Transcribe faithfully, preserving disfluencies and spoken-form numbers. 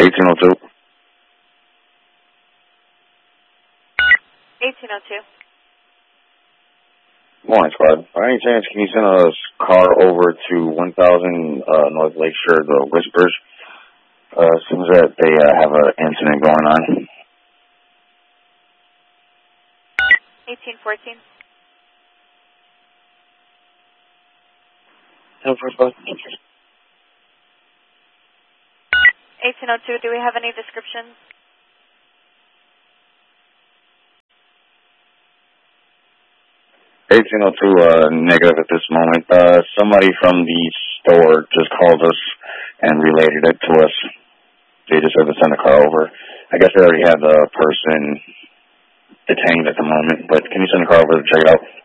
eighteen oh two. eighteen oh two. Morning, squad. By any chance, can you send a car over to one thousand uh, North Lakeshore, the Whispers? Uh, seems that they uh, have an incident going on. eighteen fourteen. eighteen oh two, do we have any descriptions? eighteen oh two, uh, negative at this moment. Uh, somebody from the store just called us and related it to us. They just had to send a car over. I guess they already have the person detained at the moment, but can you send a car over to check it out?